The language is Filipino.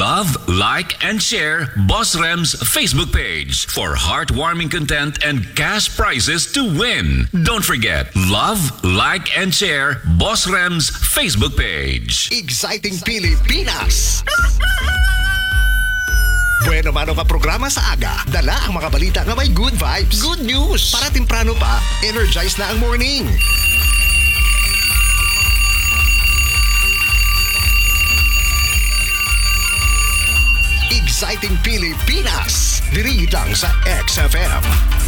Love, like, and share Boss Rem's Facebook page for heartwarming content and cash prizes to win. Don't forget, love, like, and share Boss Rem's Facebook page. Exciting Pilipinas! Bueno mano ka programa sa aga. Dala ang mga balita nga may good vibes. Good news! Para temprano pa, energize na ang morning. Exciting Pilipinas! Diri lang sa XFM.